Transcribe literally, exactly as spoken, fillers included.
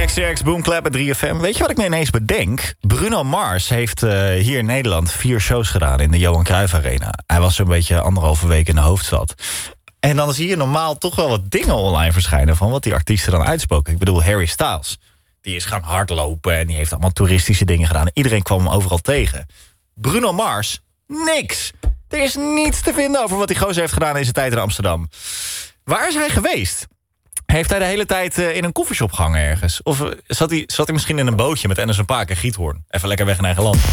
X T X, Boomclap en drie F M. Weet je wat ik me ineens bedenk? Bruno Mars heeft uh, hier in Nederland vier shows gedaan in de Johan Cruijff Arena. Hij was zo'n beetje anderhalve week in de hoofdstad. En dan zie je normaal toch wel wat dingen online verschijnen van wat die artiesten dan uitspoken. Ik bedoel, Harry Styles. Die is gaan hardlopen en die heeft allemaal toeristische dingen gedaan. Iedereen kwam hem overal tegen. Bruno Mars, niks. Er is niets te vinden over wat die gozer heeft gedaan in zijn tijd in Amsterdam. Waar is hij geweest? Heeft hij de hele tijd uh, in een koffieshop gehangen ergens? Of uh, zat, hij, zat hij misschien in een bootje met Anderson .Paak en Giethoorn? Even lekker weg in eigen land.